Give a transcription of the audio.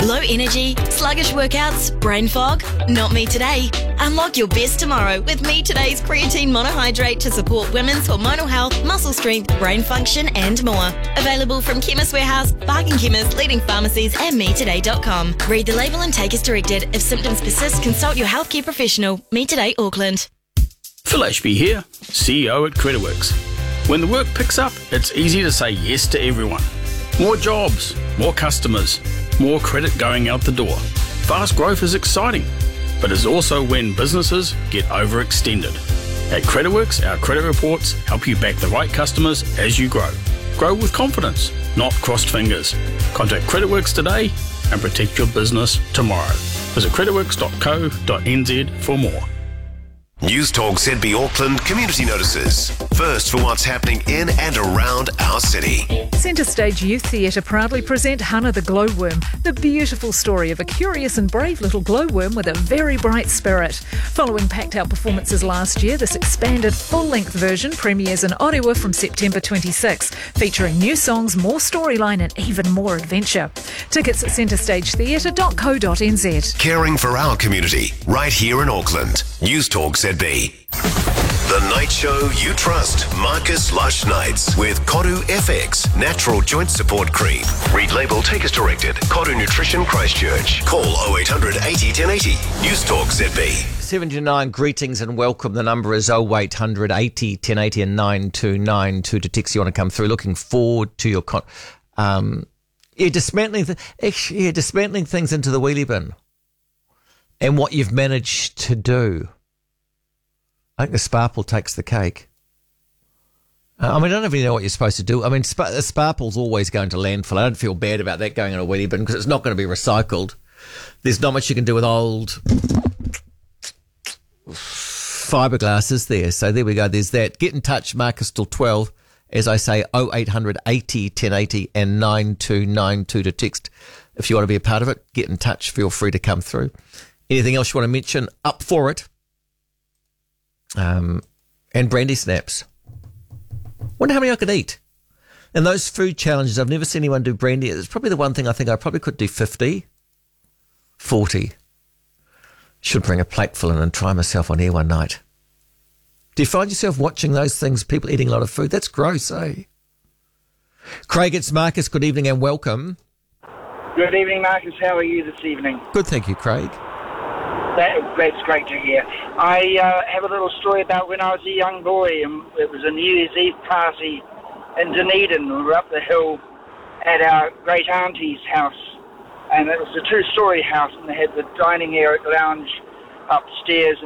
Low energy, sluggish workouts, brain fog? Not me today. Unlock your best tomorrow with Me Today's creatine monohydrate to support women's hormonal health, muscle strength, brain function and more. Available from Chemist Warehouse, Barking Chemist, leading pharmacies and metoday.com. Read the label and take as directed. If symptoms persist, consult your healthcare professional. Me Today Auckland. Phil Ashby here, CEO at Creditworks. When the work picks up, it's easy to say yes to everyone. More jobs, more customers, more credit going out the door. Fast growth is exciting, but it's also when businesses get overextended. At Creditworks, our credit reports help you back the right customers as you grow. Grow with confidence, not crossed fingers. Contact Creditworks today and protect your business tomorrow. Visit creditworks.co.nz for more. News Talk ZB Auckland Community Notices. First for what's happening in and around our city. Centre Stage Youth Theatre proudly present Hannah the Glowworm, the beautiful story of a curious and brave little glowworm with a very bright spirit. Following packed-out performances last year, this expanded full-length version premieres in Orewa from September 26, featuring new songs, more storyline and even more adventure. Tickets at centrestagetheatre.co.nz. Caring for our community, right here in Auckland. News Talk ZB. The night show you trust. Marcus Lush Nights with Koru FX Natural Joint Support Cream. Read label, take as directed. Koru Nutrition Christchurch. Call 0800 80 1080. News Talk ZB. 79, greetings and welcome. The number is 0800 80 1080 and 9292 to text you want to come through. Looking forward to your dismantling things into the wheelie bin and what you've managed to do. I think the Sparple takes the cake. I don't even know what you're supposed to do. The Sparple's always going to landfill. I don't feel bad about that going in a wheelie bin because it's not going to be recycled. There's not much you can do with old fiberglass there. So there we go. There's that. Get in touch, Marcus till 12. As I say, 0800 80 1080 and 9292 to text. If you want to be a part of it, get in touch. Feel free to come through. Anything else you want to mention? Up for it. And brandy snaps. Wonder how many I could eat. And those food challenges, I've never seen anyone do brandy. It's probably the one thing I think I probably could do 50, 40. Should bring a plateful in and try myself on air one night. Do you find yourself watching those things, people eating a lot of food? That's gross, eh? Craig, it's Marcus. Good evening and welcome. Good evening, Marcus. How are you this evening? Good, thank you, Craig. That's great to hear. I have a little story about when I was a young boy, and it was a New Year's Eve party in Dunedin. We were up the hill at our great auntie's house, and it was a two-storey house, and they had the dining area lounge upstairs